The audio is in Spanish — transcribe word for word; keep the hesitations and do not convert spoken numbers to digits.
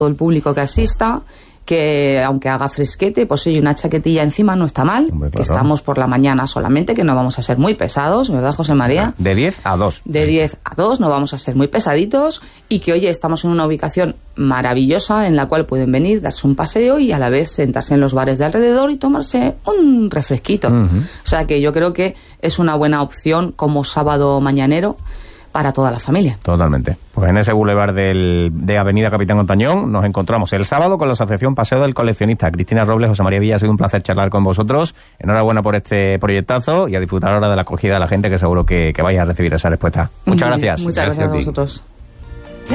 todo el público que asista, que aunque haga fresquete, pues oye, una chaquetilla encima no está mal, Hombre, claro. que estamos por la mañana solamente, que no vamos a ser muy pesados, ¿verdad, José María? De diez a dos. De diez a dos, no vamos a ser muy pesaditos, y que oye, estamos en una ubicación maravillosa en la cual pueden venir, darse un paseo y a la vez sentarse en los bares de alrededor y tomarse un refresquito. Uh-huh. O sea que yo creo que es una buena opción como sábado mañanero para toda la familia. Totalmente. Pues en ese bulevar del, de Avenida Capitán Ontañón nos encontramos el sábado con la Asociación Paseo del Coleccionista. Cristina Robles, José María Villa, ha sido un placer charlar con vosotros. Enhorabuena por este proyectazo y a disfrutar ahora de la acogida de la gente, que seguro que, que vais a recibir esa respuesta. Muchas gracias. Muchas gracias, gracias a vosotros.